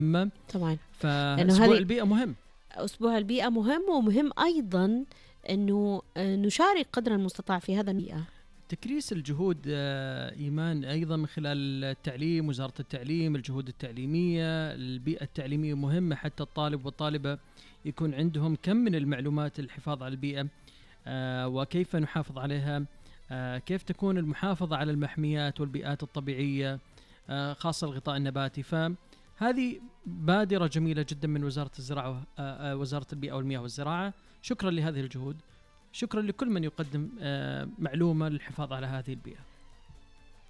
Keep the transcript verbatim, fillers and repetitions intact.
طبعا. فأسبوع هذه البيئة مهم. أسبوع البيئة مهم، ومهم أيضا أنه نشارك قدر المستطاع في هذا البيئة. تكريس الجهود إيمان أيضا من خلال التعليم، وزارة التعليم، الجهود التعليمية، البيئة التعليمية مهمة حتى الطالب والطالبة يكون عندهم كم من المعلومات للحفاظ على البيئة آه وكيف نحافظ عليها، آه كيف تكون المحافظة على المحميات والبيئات الطبيعية آه خاصة الغطاء النباتي. فهذه بادرة جميلة جدا من وزارة الزراعة آه آه وزارة البيئة والمياه والزراعة. شكرا لهذه الجهود، شكرا لكل من يقدم آه معلومة للحفاظ على هذه البيئة.